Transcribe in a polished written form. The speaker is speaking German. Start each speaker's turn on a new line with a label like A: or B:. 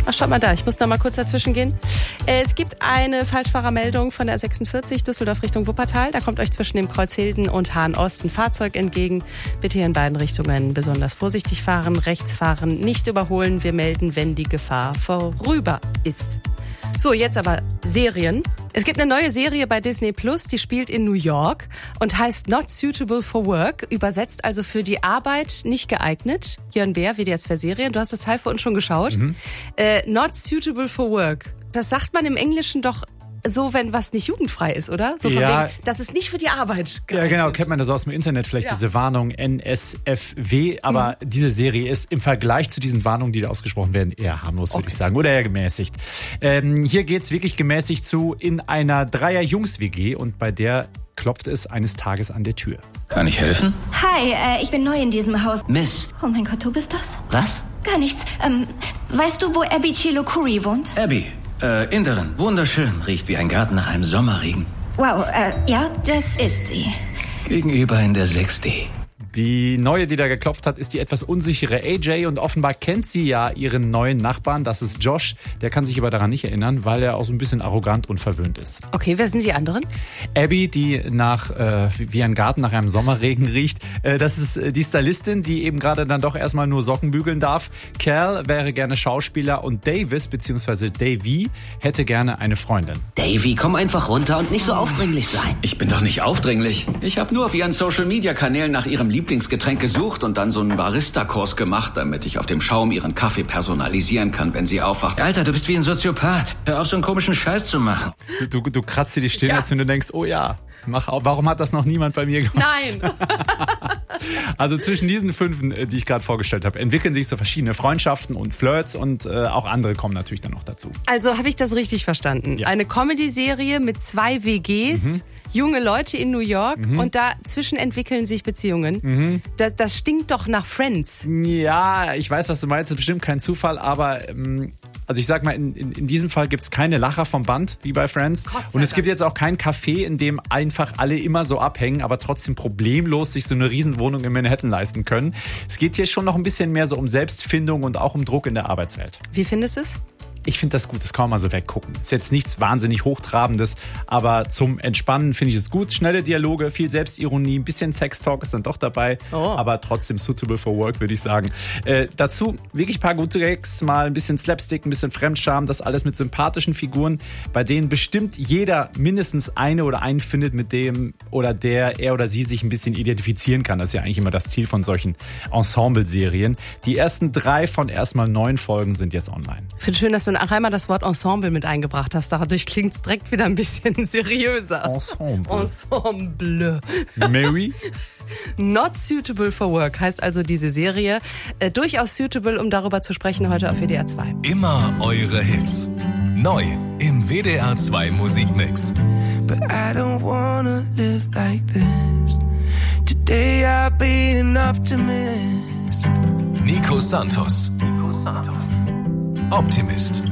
A: Ach, schaut mal da, ich muss noch mal kurz dazwischen gehen. Es gibt eine Falschfahrermeldung von der 46 Düsseldorf Richtung Wuppertal. Da kommt euch zwischen dem Kreuz Hilden und Hahn-Ost ein Fahrzeug entgegen. Bitte hier in beiden Richtungen besonders vorsichtig fahren, rechts fahren, nicht überholen. Wir melden, wenn die Gefahr vorüber ist. So, jetzt aber Serien. Es gibt eine neue Serie bei Disney Plus, die spielt in New York und heißt Not Suitable for Work, übersetzt also für die Arbeit nicht geeignet. Jörn Bär, WDR 2 Serien, du hast das Teil für uns schon geschaut. Not Suitable for Work. Das sagt man im Englischen doch so, wenn was nicht jugendfrei ist, oder? So von wegen, das ist nicht für die Arbeit geeignet.
B: Ja, genau, kennt man das aus dem Internet, vielleicht diese Warnung NSFW, aber diese Serie ist im Vergleich zu diesen Warnungen, die da ausgesprochen werden, eher harmlos, würde ich sagen, oder eher gemäßigt. Hier geht's wirklich gemäßigt zu in einer Dreier-Jungs-WG und bei der klopft es eines Tages an der Tür.
C: Kann ich helfen?
D: Hi, ich bin neu in diesem Haus.
C: Miss.
D: Oh mein Gott, du bist das?
C: Was?
D: Gar nichts. Weißt du, wo Abby Chilokuri wohnt?
C: Abby. Inderin. Wunderschön. Riecht wie ein Garten nach einem Sommerregen.
D: Wow, ja, das ist sie.
C: Gegenüber in der 6D.
B: Die neue, die da geklopft hat, ist die etwas unsichere AJ und offenbar kennt sie ja ihren neuen Nachbarn, das ist Josh. Der kann sich aber daran nicht erinnern, weil er auch so ein bisschen arrogant und verwöhnt ist.
A: Okay, wer sind die anderen?
B: Abby, die nach wie ein Garten nach einem Sommerregen riecht. Das ist die Stylistin, die eben gerade dann doch erstmal nur Socken bügeln darf. Cal wäre gerne Schauspieler und Davis bzw. Davy hätte gerne eine Freundin.
E: Davy, komm einfach runter und nicht so aufdringlich sein.
C: Ich bin doch nicht aufdringlich. Ich habe nur auf ihren Social-Media-Kanälen nach ihrem Lieblingsgetränk gesucht und dann so einen Barista-Kurs gemacht, damit ich auf dem Schaum ihren Kaffee personalisieren kann, wenn sie aufwacht. Alter, du bist wie ein Soziopath. Hör auf, so einen komischen Scheiß zu machen.
B: Du kratzt dir die Stirn, als wenn du denkst, oh ja, mach auf. Warum hat das noch niemand bei mir gemacht?
A: Nein.
B: Also zwischen diesen 5, die ich gerade vorgestellt habe, entwickeln sich so verschiedene Freundschaften und Flirts und auch andere kommen natürlich dann noch dazu.
A: Also habe ich das richtig verstanden? Ja. Eine Comedy-Serie mit 2 WGs, junge Leute in New York und dazwischen entwickeln sich Beziehungen. Das stinkt doch nach Friends.
B: Ja, ich weiß, was du meinst, das ist bestimmt kein Zufall, aber also ich sag mal, in diesem Fall gibt's keine Lacher vom Band, wie bei Friends. Und es gibt jetzt auch kein Café, in dem einfach alle immer so abhängen, aber trotzdem problemlos sich so eine Riesenwohnung in Manhattan leisten können. Es geht hier schon noch ein bisschen mehr so um Selbstfindung und auch um Druck in der Arbeitswelt.
A: Wie findest du es?
B: Ich finde das gut, das kann man mal so weggucken. Ist jetzt nichts wahnsinnig Hochtrabendes, aber zum Entspannen finde ich es gut. Schnelle Dialoge, viel Selbstironie, ein bisschen Sextalk ist dann doch dabei, aber trotzdem suitable for work, würde ich sagen. Dazu wirklich ein paar gute Gags, mal ein bisschen Slapstick, ein bisschen Fremdscham, das alles mit sympathischen Figuren, bei denen bestimmt jeder mindestens eine oder einen findet, mit dem oder der er oder sie sich ein bisschen identifizieren kann. Das ist ja eigentlich immer das Ziel von solchen Ensemble-Serien. Die ersten 3 von erstmal 9 Folgen sind jetzt online.
A: Ich finde schön, dass du auch einmal das Wort Ensemble mit eingebracht hast. Dadurch klingt es direkt wieder ein bisschen seriöser. Ensemble.
B: Mary?
A: Not Suitable for Work heißt also diese Serie. Durchaus suitable, um darüber zu sprechen, heute auf WDR 2.
F: Immer eure Hits. Neu im WDR 2 Musikmix.
G: But I don't wanna live like this. Today I'll be an optimist.
F: Nico Santos. Optimist.